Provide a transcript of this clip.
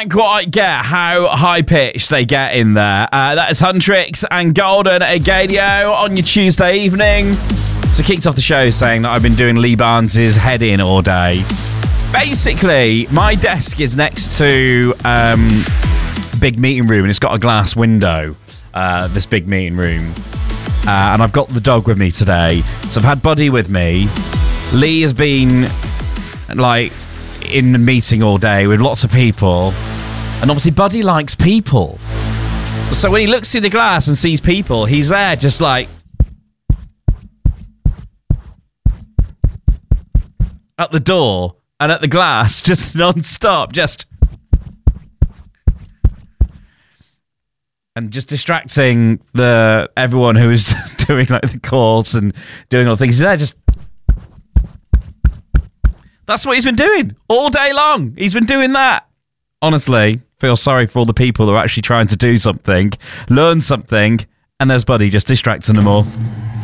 can't quite get how high-pitched they get in there. That is Huntrix and Golden Agadio on your Tuesday evening. So kicked off the show saying that I've been doing Lee Barnes' head in all day. Basically, my desk is next to big meeting room, and it's got a glass window, this big meeting room. And I've got the dog with me today. So I've had Buddy with me. Lee has been, in the meeting all day with lots of people. And obviously Buddy likes people. So when he looks through the glass and sees people, he's there just like... at the door and at the glass, just non-stop, just... and just distracting everyone who is doing the calls and doing all the things. He's there just... That's what he's been doing all day long. He's been doing that. Honestly, feel sorry for all the people who are actually trying to do something, learn something, and there's Buddy just distracting them all.